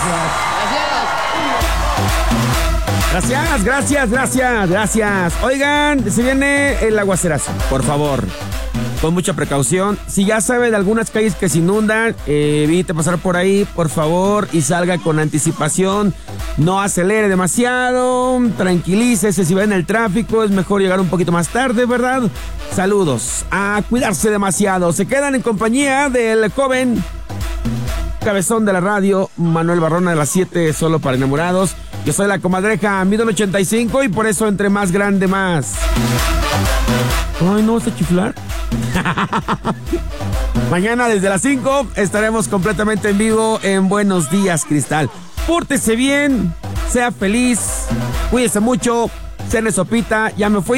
Gracias. Oigan, se viene el aguacerazo, por favor. Con mucha precaución. Si ya sabe de algunas calles que se inundan, evite pasar por ahí, por favor, y salga con anticipación. No acelere demasiado, tranquilícese. Si va en el tráfico, es mejor llegar un poquito más tarde, ¿verdad? Saludos. A cuidarse demasiado. Se quedan en compañía del joven cabezón de la radio, Manuel Barrona, de las 7, solo para enamorados. Yo soy la comadreja, mido 1.85 y por eso entre más grande más. Ay, ¿no vas a chiflar? Mañana desde las 5 estaremos completamente en vivo en Buenos Días, Cristal. Pórtese bien, sea feliz, cuídese mucho, cene sopita, ya me fui.